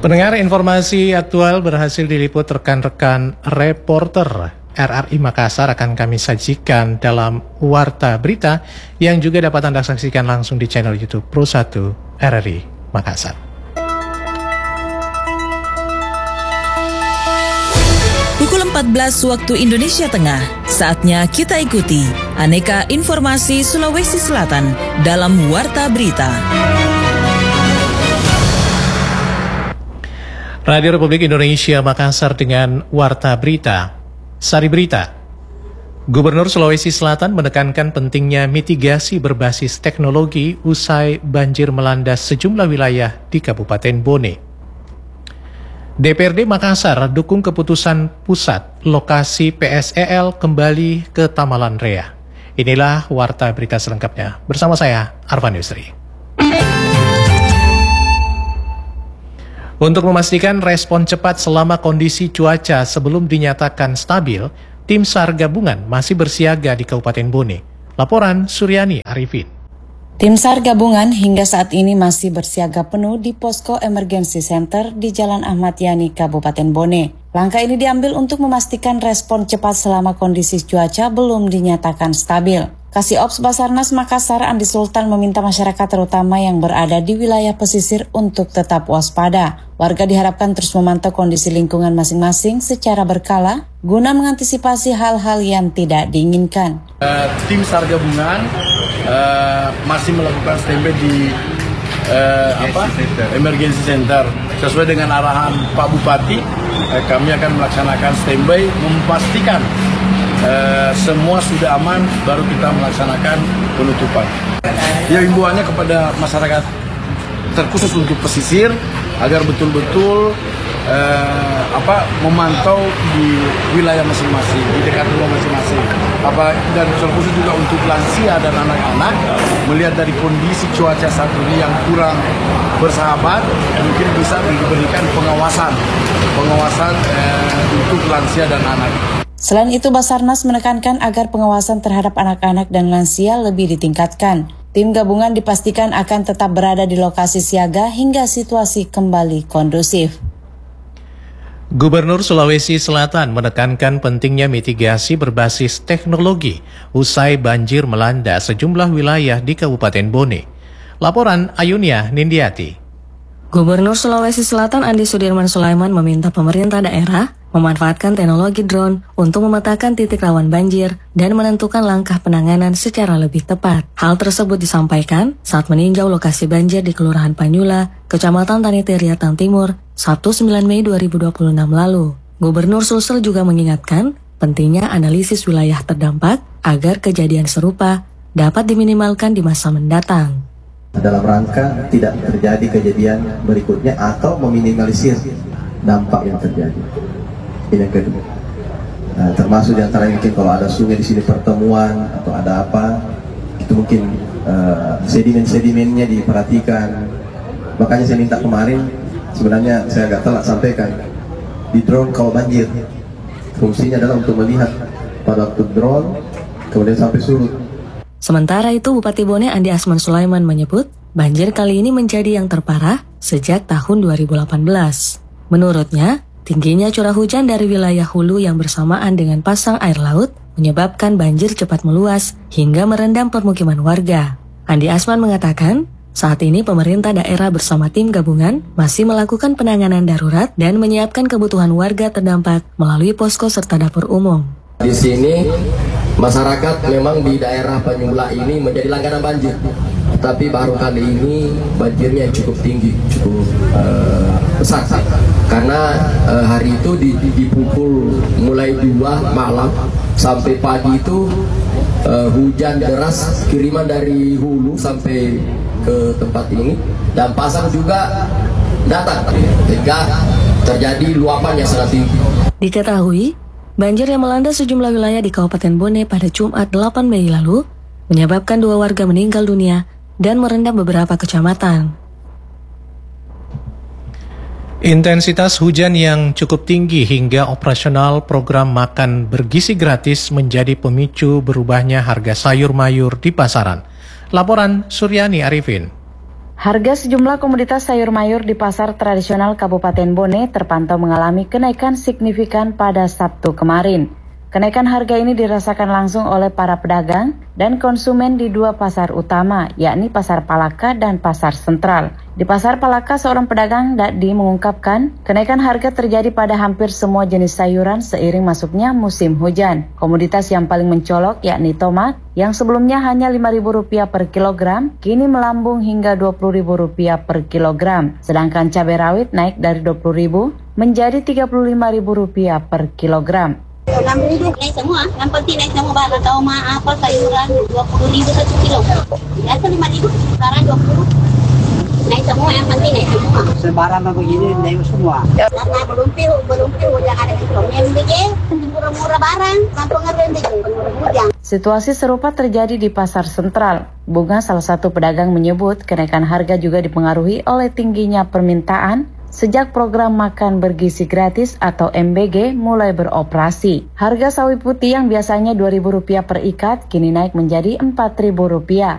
Pendengar, informasi aktual berhasil diliput rekan-rekan reporter RRI Makassar akan kami sajikan dalam Warta Berita yang juga dapat Anda saksikan langsung di channel YouTube Pro 1 RRI Makassar. Pukul 14 waktu Indonesia Tengah, saatnya kita ikuti aneka informasi Sulawesi Selatan dalam Warta Berita. Radio Republik Indonesia Makassar dengan Warta Berita. Sari Berita. Gubernur Sulawesi Selatan menekankan pentingnya mitigasi berbasis teknologi usai banjir melanda sejumlah wilayah di Kabupaten Bone. DPRD Makassar dukung keputusan pusat lokasi PSEL kembali ke Tamalan Rea. Inilah Warta Berita selengkapnya. Bersama saya, Arvan Yusri. Untuk memastikan respon cepat selama kondisi cuaca sebelum dinyatakan stabil, tim SAR gabungan masih bersiaga di Kabupaten Bone. Laporan Suryani Arifin. Tim SAR gabungan hingga saat ini masih bersiaga penuh di Posko Emergency Center di Jalan Ahmad Yani, Kabupaten Bone. Langkah ini diambil untuk memastikan respon cepat selama kondisi cuaca belum dinyatakan stabil. Kasih Ops Basarnas Makassar Andi Sultan meminta masyarakat terutama yang berada di wilayah pesisir untuk tetap waspada. Warga diharapkan terus memantau kondisi lingkungan masing-masing secara berkala guna mengantisipasi hal-hal yang tidak diinginkan. Tim SAR gabungan masih melakukan standby di Emergency Center. Sesuai dengan arahan Pak Bupati, kami akan melaksanakan standby memastikan semua sudah aman, baru kita melaksanakan penutupan. Ya, himbauannya kepada masyarakat terkhusus untuk pesisir agar betul-betul memantau di wilayah masing-masing, di dekat rumah masing-masing. Dan terkhusus juga untuk lansia dan anak-anak, melihat dari kondisi cuaca saat ini yang kurang bersahabat, mungkin bisa diberikan pengawasan untuk lansia dan anak. Selain itu, Basarnas menekankan agar pengawasan terhadap anak-anak dan lansia lebih ditingkatkan. Tim gabungan dipastikan akan tetap berada di lokasi siaga hingga situasi kembali kondusif. Gubernur Sulawesi Selatan menekankan pentingnya mitigasi berbasis teknologi usai banjir melanda sejumlah wilayah di Kabupaten Bone. Laporan Ayunia Nindiati. Gubernur Sulawesi Selatan Andi Sudirman Sulaiman meminta pemerintah daerah memanfaatkan teknologi drone untuk memetakan titik rawan banjir dan menentukan langkah penanganan secara lebih tepat. Hal tersebut disampaikan saat meninjau lokasi banjir di Kelurahan Panyula, Kecamatan Tanitiriatan Timur, Sabtu 9 Mei 2026 lalu. Gubernur Sulsel juga mengingatkan pentingnya analisis wilayah terdampak agar kejadian serupa dapat diminimalkan di masa mendatang. Dalam rangka tidak terjadi kejadian berikutnya atau meminimalisir dampak yang terjadi. Ini yang kedua. Termasuk diantaranya mungkin kalau ada sungai di sini pertemuan atau ada apa, itu mungkin sedimen-sedimennya diperhatikan. Makanya saya minta kemarin, sebenarnya saya agak telat sampaikan, di drone kalau banjir, fungsinya adalah untuk melihat pada waktu drone, kemudian sampai surut. Sementara itu, Bupati Bone Andi Asman Sulaiman menyebut, banjir kali ini menjadi yang terparah sejak tahun 2018. Menurutnya, tingginya curah hujan dari wilayah hulu yang bersamaan dengan pasang air laut menyebabkan banjir cepat meluas hingga merendam permukiman warga. Andi Asman mengatakan, saat ini pemerintah daerah bersama tim gabungan masih melakukan penanganan darurat dan menyiapkan kebutuhan warga terdampak melalui posko serta dapur umum. Di sini masyarakat memang di daerah Panyula ini menjadi langganan banjir. Tapi baru kali ini banjirnya cukup tinggi, cukup besar. Karena hari itu dipukul mulai 2 malam sampai pagi itu hujan deras kiriman dari hulu sampai ke tempat ini. Dan pasang juga datang sehingga terjadi luapan yang sangat tinggi. Diketahui, banjir yang melanda sejumlah wilayah di Kabupaten Bone pada Jumat 8 Mei lalu menyebabkan 2 warga meninggal dunia dan merendam beberapa kecamatan. Intensitas hujan yang cukup tinggi hingga operasional program makan bergizi gratis menjadi pemicu berubahnya harga sayur mayur di pasaran. Laporan Suryani Arifin. Harga sejumlah komoditas sayur mayur di pasar tradisional Kabupaten Bone terpantau mengalami kenaikan signifikan pada Sabtu kemarin. Kenaikan harga ini dirasakan langsung oleh para pedagang dan konsumen di dua pasar utama, yakni Pasar Palaka dan Pasar Sentral. Di Pasar Palaka, seorang pedagang Dadi mengungkapkan kenaikan harga terjadi pada hampir semua jenis sayuran seiring masuknya musim hujan. Komoditas yang paling mencolok yakni tomat, yang sebelumnya hanya Rp5.000 per kilogram, kini melambung hingga Rp20.000 per kilogram. Sedangkan cabai rawit naik dari Rp20.000 menjadi Rp35.000 per kilogram. 6.000 naik semua, yang penting naik semua barang tahu apa sayuran 20.000 1 kilo. Biasa 5.000, sekarang 20. Naik semua, yang penting naik semua. Sebarang begini naik semua. Karena belum piu udah ada gitu. Yang begini murah-murah barang, kampung ngerendah murah-murah. Situasi serupa terjadi di Pasar Sentral. Bunga, salah satu pedagang, menyebut kenaikan harga juga dipengaruhi oleh tingginya permintaan sejak program makan bergizi gratis atau MBG mulai beroperasi. Harga sawi putih yang biasanya Rp2.000 per ikat kini naik menjadi Rp4.000.